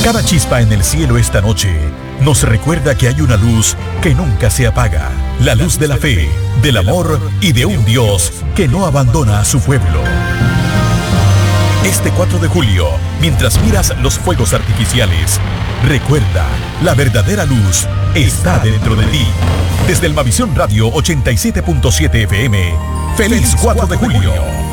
Cada chispa en el cielo esta noche nos recuerda que hay una luz que nunca se apaga. La luz de la fe, del amor y de un Dios que no abandona a su pueblo. Este 4 de julio, mientras miras los fuegos artificiales, recuerda, la verdadera luz está dentro de ti. Desde el Mavisión Radio 87.7 FM, ¡feliz 4 de julio!